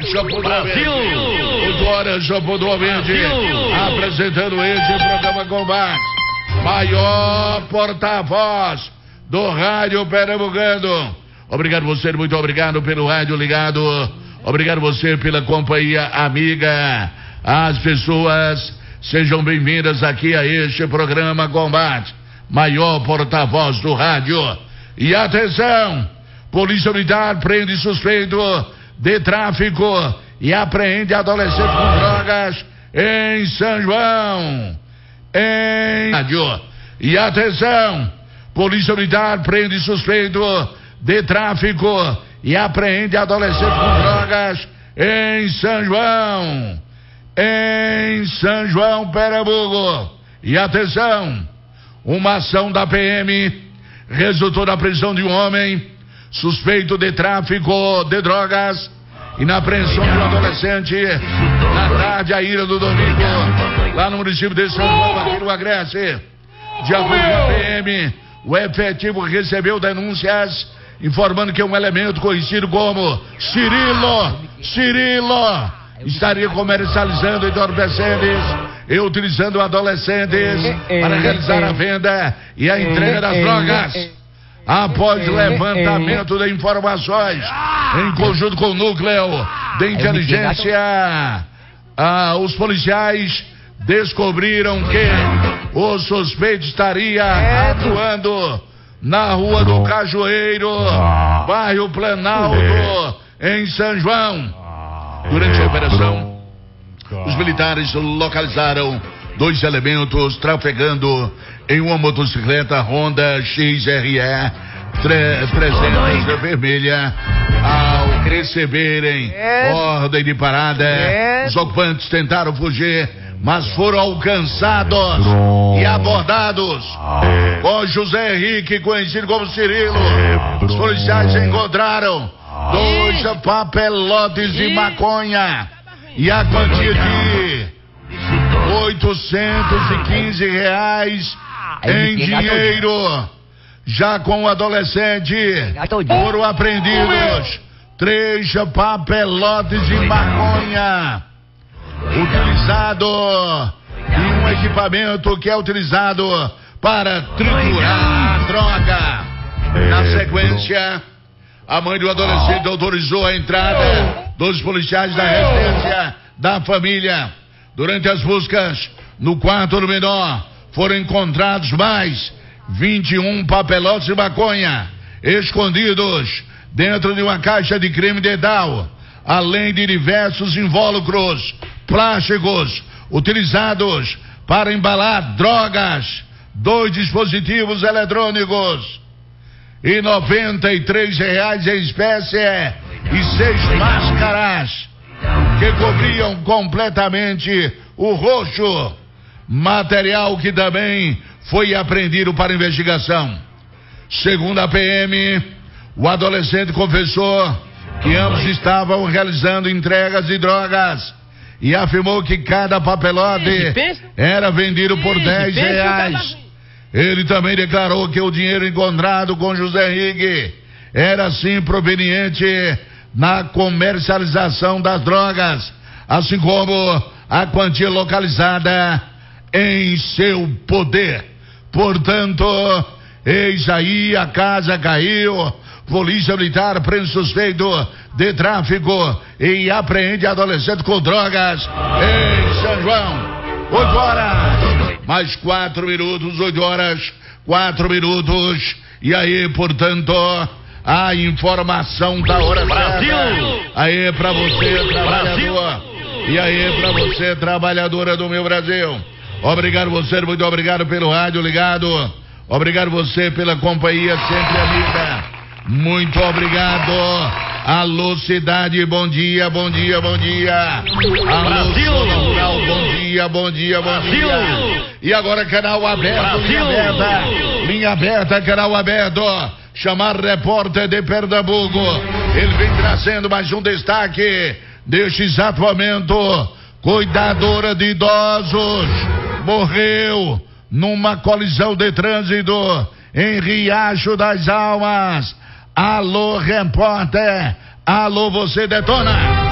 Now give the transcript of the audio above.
Brasil. 8 horas pontualmente, apresentando este programa Combate. Maior porta-voz do rádio pernambucano. Obrigado você, muito obrigado pelo rádio ligado. Obrigado você pela companhia amiga. As pessoas sejam bem-vindas aqui a este programa Combate. Maior porta-voz do rádio. E atenção, Polícia Militar prende suspeito de tráfico e apreende adolescente com drogas em São João. E atenção, Polícia Militar prende suspeito de tráfico e apreende adolescente com drogas em São João. Em São João, Pernambuco. E atenção, uma ação da PM resultou na prisão de um homem suspeito de tráfico de drogas e na apreensão de um adolescente na tarde ainda do domingo, lá no município de São João, aqui no Agreste. De acordo com a PM, o efetivo recebeu denúncias informando que um elemento conhecido como Cirilo estaria comercializando entorpecentes e utilizando adolescentes para realizar a venda e a entrega das drogas. Após levantamento de informações, em conjunto com o núcleo de inteligência, os policiais descobriram que o suspeito estaria atuando na Rua do Cajueiro, bairro Planalto, em São João. Durante a operação, os militares localizaram 2 elementos trafegando em uma motocicleta Honda XRE 300 vermelha. Ao receberem ordem de parada, os ocupantes tentaram fugir, mas foram alcançados e abordados. Com José Henrique, conhecido como Cirilo, os policiais encontraram 2 papelotes de maconha e a quantia de R$815 em dinheiro. Já com o adolescente, foram apreendidos 3 papelotes de maconha utilizado em um equipamento que é utilizado para triturar a droga. Na sequência, a mãe do adolescente autorizou a entrada dos policiais da residência da família. Durante as buscas no quarto do menor, foram encontrados mais 21 papelotes de maconha escondidos dentro de uma caixa de creme dental, além de diversos invólucros plásticos utilizados para embalar drogas, 2 dispositivos eletrônicos e R$93 em espécie e 6 máscaras que cobriam completamente o rosto, material que também foi apreendido para investigação. Segundo a PM, o adolescente confessou que ambos estavam realizando entregas de drogas e afirmou que cada papelote era vendido por R$10. Ele também declarou que o dinheiro encontrado com José Henrique era sim proveniente na comercialização das drogas, assim como a quantia localizada em seu poder. Portanto, eis aí, a casa caiu. Polícia Militar prende suspeito de tráfico e apreende adolescente com drogas em São João. 8 horas, mais 4 minutos, 8 horas, 4 minutos. E aí, portanto, a informação da hora certa. Aí pra você, trabalhador. E aí pra você, trabalhadora do meu Brasil. Obrigado você, muito obrigado pelo rádio ligado. Obrigado você pela companhia sempre amiga. Muito obrigado. Alô, cidade, bom dia, bom dia, bom dia. Alô, Sonoral, bom dia, bom dia, bom dia. E agora, canal aberto, linha aberta, canal aberto. Chamar repórter de Pernambuco. Ele vem trazendo mais um destaque deste exato momento. Cuidadora de idosos morreu numa colisão de trânsito em Riacho das Almas. Alô, repórter. Alô, você detona.